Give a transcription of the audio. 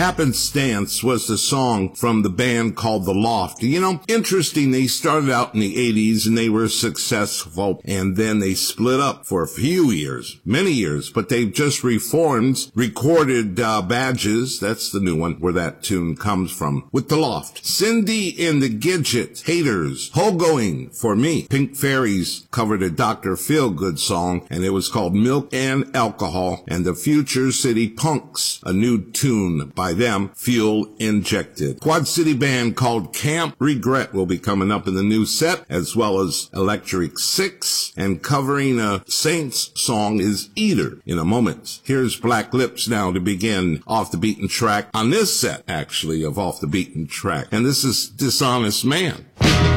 Happenstance was the song from the band called The Loft. You know, interesting, they started out in the 80s and they were successful, and then they split up for a few years, many years, but they've just reformed, recorded Badges, that's the new one where that tune comes from, with The Loft. Cindy and the Gidget, Haters, Hogoing for Me. Pink Fairies covered a Dr. Feelgood song, and it was called Milk and Alcohol, and the Future City Punks, a new tune by them, Fuel Injected. Quad City band called Camp Regret will be coming up in the new set, as well as Electric Six, and covering a Saints song is Eater in a moment. Here's Black Lips now to begin Off the Beaten Track on this set, actually, of Off the Beaten Track. And this is Dishonest Man.